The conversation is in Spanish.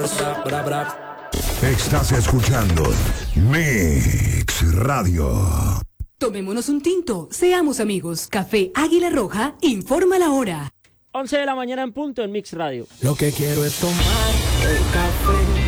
Estás escuchando Mix Radio. Tomémonos un tinto, seamos amigos. Café Águila Roja informa la hora. 11 de la mañana en punto en Mix Radio. Lo que quiero es tomar el café.